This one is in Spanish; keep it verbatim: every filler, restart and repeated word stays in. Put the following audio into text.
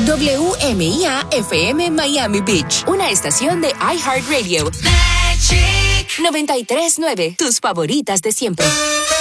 W M I A F M Miami Beach, una estación de iHeartRadio. Magic noventa y tres punto nueve, tus favoritas de siempre.